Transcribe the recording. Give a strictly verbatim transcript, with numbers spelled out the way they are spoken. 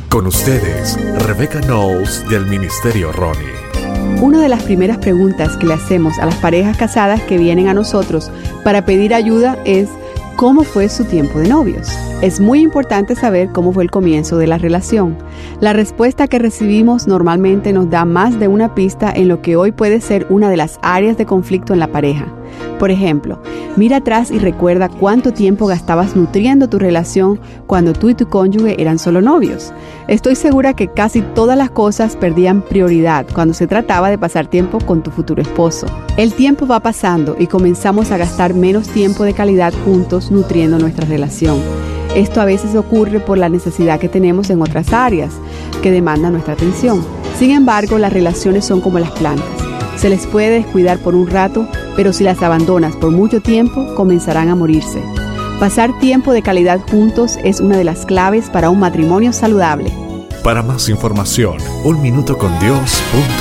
Con ustedes, Rebecca Knowles del Ministerio Ronnie. Una de las primeras preguntas que le hacemos a las parejas casadas que vienen a nosotros para pedir ayuda es ¿cómo fue su tiempo de novios? Es muy importante saber cómo fue el comienzo de la relación. La respuesta que recibimos normalmente nos da más de una pista en lo que hoy puede ser una de las áreas de conflicto en la pareja. Por ejemplo, mira atrás y recuerda cuánto tiempo gastabas nutriendo tu relación cuando tú y tu cónyuge eran solo novios. Estoy segura que casi todas las cosas perdían prioridad cuando se trataba de pasar tiempo con tu futuro esposo. El tiempo va pasando y comenzamos a gastar menos tiempo de calidad juntos nutriendo nuestra relación. Esto a veces ocurre por la necesidad que tenemos en otras áreas que demandan nuestra atención. Sin embargo, las relaciones son como las plantas. Se les puede descuidar por un rato, pero si las abandonas por mucho tiempo, comenzarán a morirse. Pasar tiempo de calidad juntos es una de las claves para un matrimonio saludable. Para más información, un minuto con Dios punto